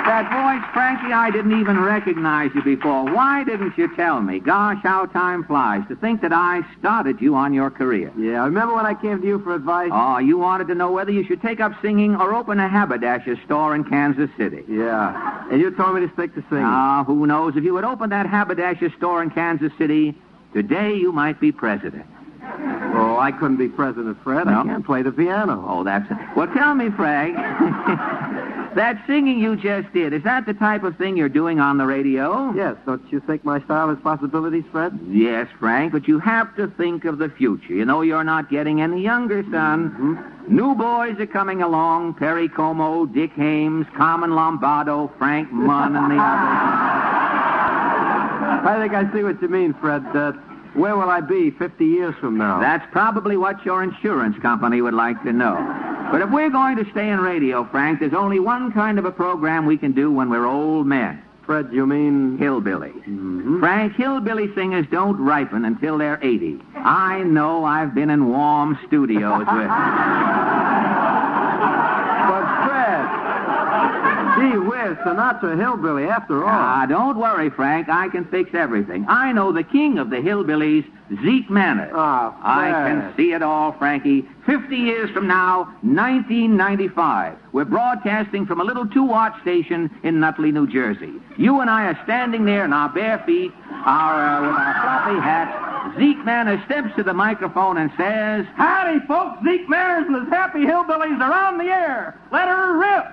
That voice, Frankie, I didn't even recognize you before. Why didn't you tell me? Gosh, how time flies. To think that I started you on your career. Yeah, remember when I came to you for advice? Oh, you wanted to know whether you should take up singing or open a haberdasher store in Kansas City. Yeah, and you told me to stick to singing. Ah, who knows? If you had opened that haberdasher store in Kansas City, today you might be president. Oh, I couldn't be president, Fred. No? I can't play the piano. Oh, that's... Well, tell me, Frank, that singing you just did, is that the type of thing you're doing on the radio? Yes, don't you think my style has possibilities, Fred? Yes, Frank, but you have to think of the future. You know you're not getting any younger, son. Mm-hmm. New boys are coming along, Perry Como, Dick Hames, Carmen Lombardo, Frank Munn, and the others. I think I see what you mean, Fred. Where will I be 50 years from now? That's probably what your insurance company would like to know. But if we're going to stay in radio, Frank, there's only one kind of a program we can do when we're old men. Fred, you mean? Hillbilly. Mm-hmm. Frank, hillbilly singers don't ripen until they're 80. I know. I've been in warm studios with... But, Fred, gee whiz, Sinatra hillbilly after all. Ah, don't worry, Frank. I can fix everything. I know the king of the hillbillies, Zeke Manners. Ah, I Fred. can see it all, Frankie. 50 years from now, 1995. We're broadcasting from a little 2-watt station in Nutley, New Jersey. You and I are standing there in our bare feet, with our floppy hats. Zeke Manners steps to the microphone and says, Howdy, folks. Zeke Manners and his happy hillbillies are on the air. Let her rip.